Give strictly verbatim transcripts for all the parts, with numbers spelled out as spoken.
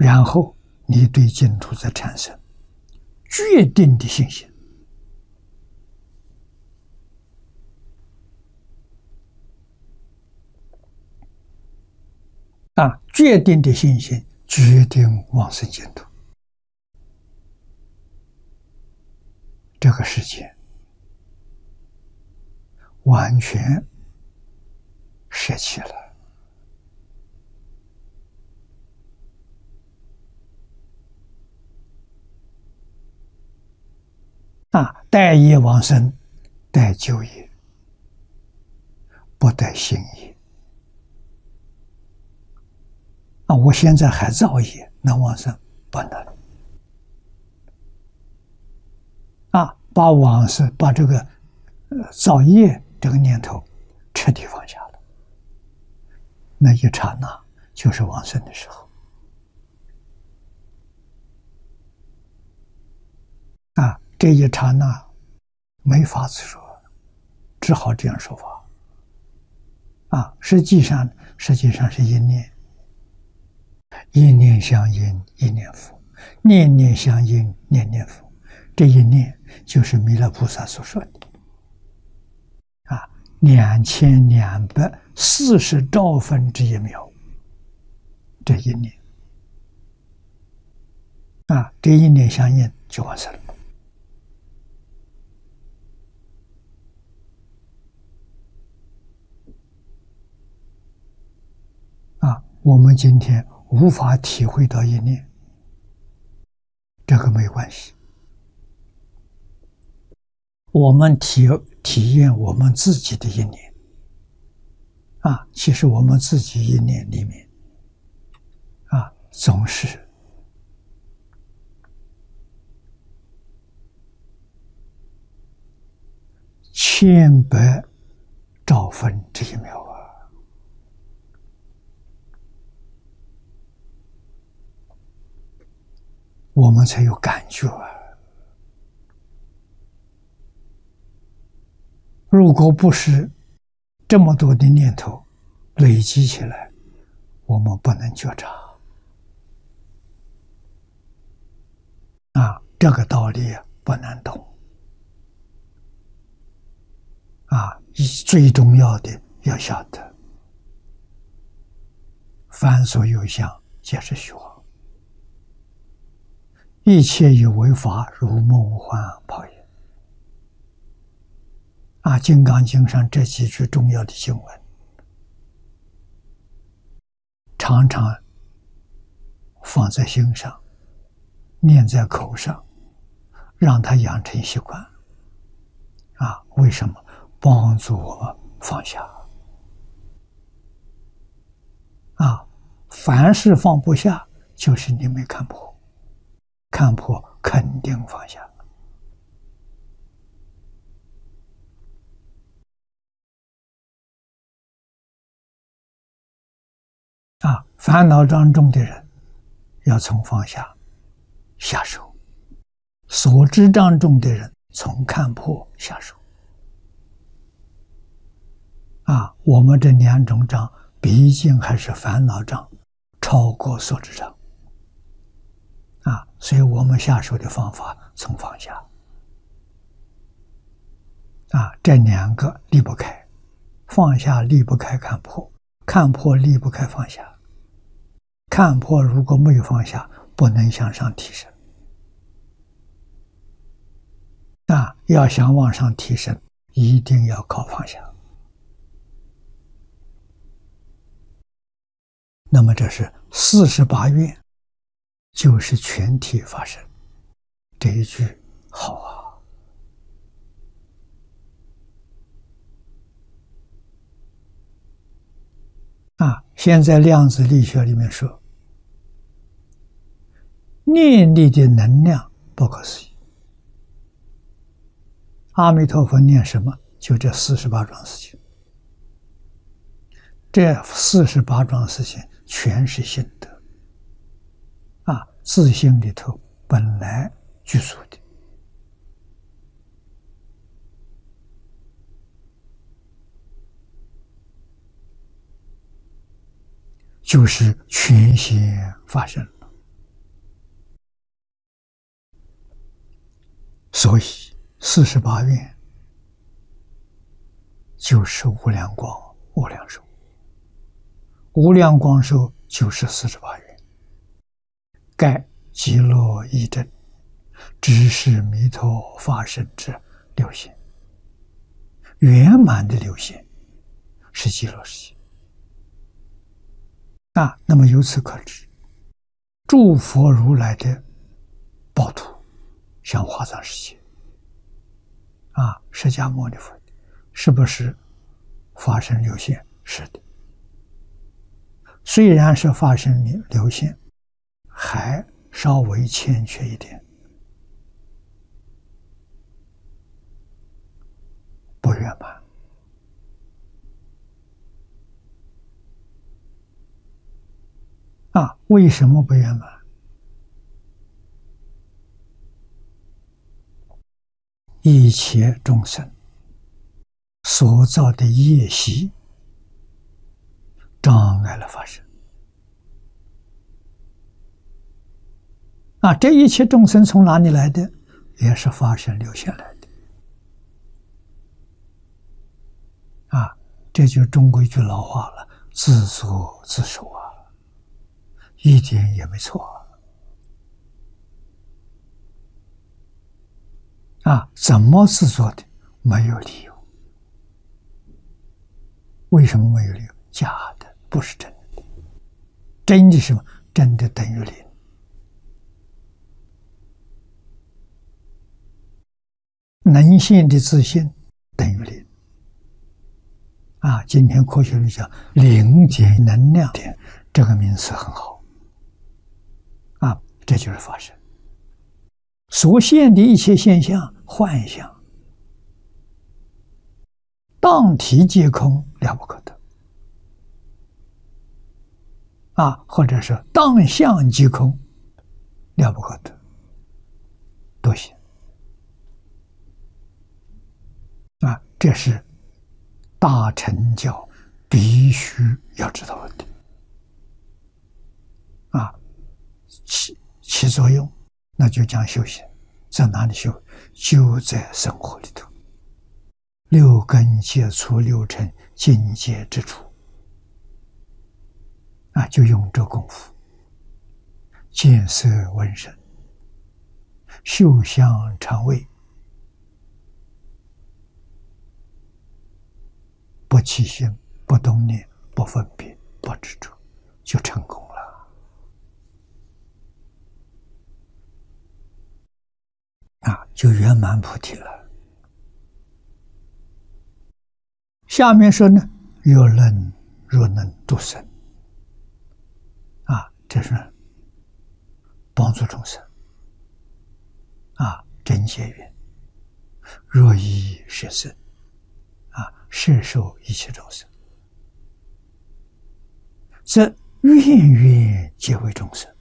然后你对净土再产生决定的信心。啊，决定的信心决定往生净土。这个世界完全舍弃了。啊，待业往生，待旧业，不待新业。啊，我现在还造业，能往生？不能。啊，把往生，把这个呃造业这个念头彻底放下了，那一刹那就是往生的时候。啊，这一刹那没法子说，只好这样说法。啊，实际上实际上是一念，一念相应一念佛，念念相应念念佛。这一念就是弥勒菩萨所说的啊，两千两百四十兆分之一秒，这一念啊，这一念相应就完事了。啊，我们今天无法体会到一念，这个没关系。我们体体验我们自己的一念啊，其实我们自己一念里面啊，总是千百兆分之一秒啊，我们才有感觉啊。如果不是这么多的念头累积起来，我们不能觉察啊，这个道理不难懂啊。最重要的要晓得，凡所有相，皆是虚妄，一切有为法，如梦幻泡影。啊，《金刚经》上这几句重要的经文，常常放在心上，念在口上，让它养成习惯。啊，为什么？帮助我放下。啊，凡是放不下，就是你没看破，看破肯定放下。啊，烦恼当中的人要从放下下手，所知障重的人从看破下手。啊，我们这两种障毕竟还是烦恼障超过所知障啊，所以我们下手的方法从放下。啊，这两个离不开，放下离不开看破，看破离不开放下。看破如果没有放下，不能向上提升。啊，要想往上提升，一定要靠放下。那么这是四十八愿，就是全体发生。这一句好啊！啊，现在量子力学里面说，念力的能量不可思议。阿弥陀佛念什么？就这四十八桩事情。这四十八桩事情全是心得啊，自心里头本来具足的。就是全显发生了。 所以四十八愿就是无量光、无量寿，无量光寿就是四十八愿。盖极乐义真，只是弥陀法身之流现，圆满的流现是极乐世界。啊，那么由此可知，诸佛如来的报土，像华藏世界，啊，释迦牟尼佛是不是法身流现？是的。虽然是法身流现，还稍微欠缺一点，不圆满。啊，为什么不圆满？一切众生所造的业习障碍了法身。啊，这一切众生从哪里来的？也是法身留下来的。啊，这就中国一句老话了：自作自受啊。一点也没错啊！怎么制作的？没有理由。为什么没有理由？假的，不是真的。真的是什么？真的等于零。能现的自信等于零。啊，今天科学里讲零点能量点，这个名词很好。啊，这就是法身所现的一切现象、幻象，当体皆空，了不可得。啊，或者是当相即空，了不可得，都行。啊，这是大乘教必须要知道的。啊。起起作用，那就讲修行，在哪里修？就在生活里头，六根接触六尘境界之处，啊，就用这功夫，见色闻声，嗅香尝味，不起心，不动念，不分别，不执着，就成功了。啊，就圆满菩提了。下面说呢，若能若能度生，啊，这是帮助众生，啊，真结缘，若以摄生，啊，摄受一切众生，则愿愿皆为众生。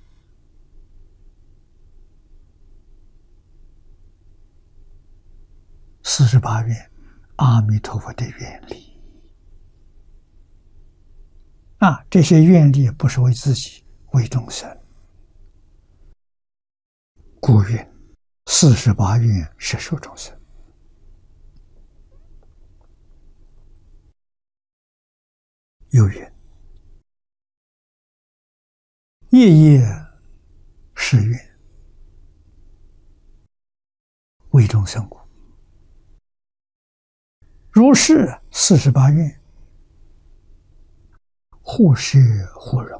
四十八愿，阿弥陀佛的愿力啊，这些愿力不是为自己，为众生。故云：四十八愿摄受众生。又云：夜夜誓愿，为众生故。如是四十八愿，或摄或容，